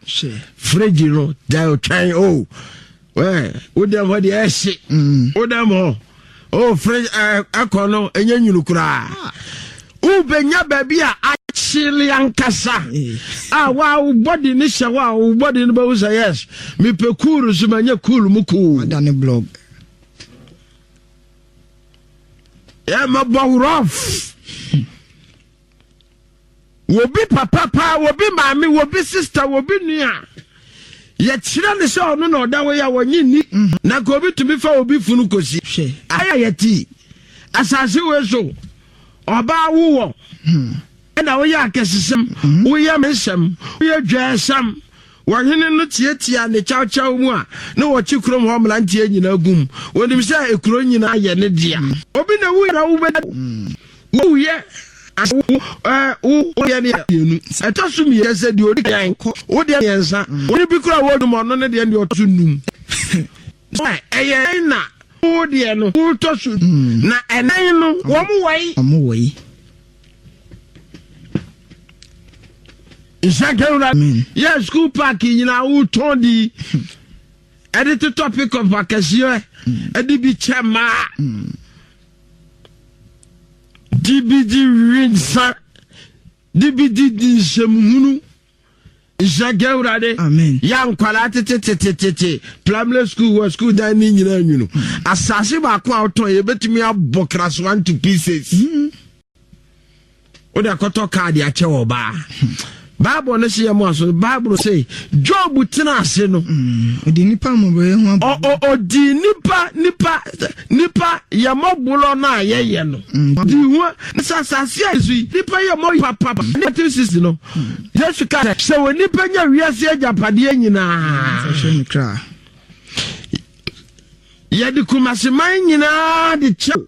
fridge no da twan oh wo dem ho de ehye wo dem ho oh fridge akono enya nyunu kura u benya baby a achili ankasa wa body ni hye wa body no ba say yes me pe cool so manya cool mu cool adane blog ma bo rough wobi papa wobi mami wobi sister wobi nua ye kira ne se ono na oda we ya wonyi ni na ko obi tumi fa obi funu kosi aya yeti asase we so oba wo na we ya kesesem we ya mesem we ya dwasam wahene no tietia ne chawchaw mu a na wo chi krom ho mlantie nyina gum wonim se ekuro nyina ye ne dia obi na wo ra wo be wo ye o ye ne yenu etosum ye se di odi kan wo de yensa woni bi kura wo dum ono ne de ndi otunum eye na wo de no wo tosu na enan no wo mu wai Isakura yes school park nyina wo tondi edit topic of vacation edi bi chema DBD rinsa DBD di semhunu Isakura de amen ya nkwala tete primary school or school dan ni nyina nwunu asase ba ko auto ye betumi abokras 1 to pieces o da koto card ya che wo ba Bible no say aso Bible say Job tena ase no odi nipa mo be ho odi nipa ya mobulo na ye no di ho sasase azu nipa ya mo papa na sisi no Yesu ka se we nipa nya wiase agapade nyina so ni kra ya di kumase man nyina di che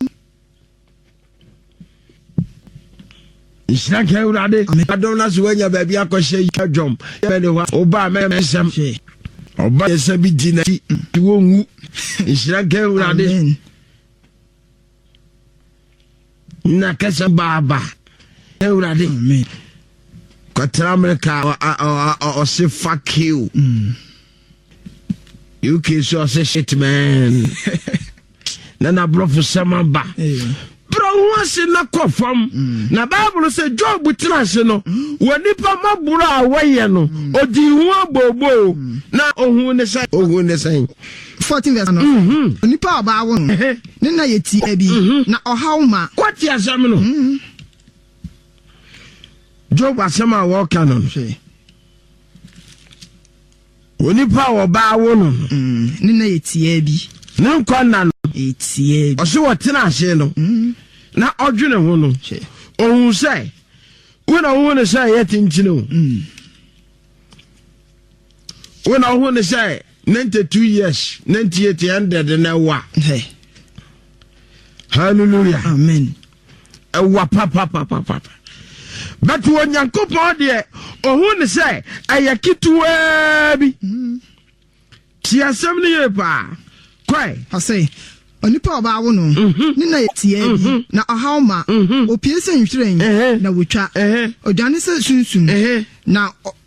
Isaka urade adona suwenya baby akoshe ikadwom be ne wa oba mesem oba yesabi dina ti wongu Isaka urade na kasa baba urade amen kwatra America o se fuck you you can so say shit man na bro for samamba wasi na kofam na Bible say Job tena no woni pa maburu a waye no odi hu abobo na ohun ne sai 14 verse no nipa ba wo no ne na yeti abi na ohaw ma kwati asam no Job asama wo kanon woni pa wo ba wo no ne na yeti abi ne nkwana no yeti abi o se wo tena no na odwene ho no ohun say wona ho ne say yetinchine o wona ho ne say 92 years 98 ended na wa hallelujah amen ewa papa but when yankopon de ohun ne say ayakitua bi ti asem ne ye pa kwai I say onipa oba wo no ni na yetie bi na ahawma opie se nhweren na wotwa odwane se sunsun na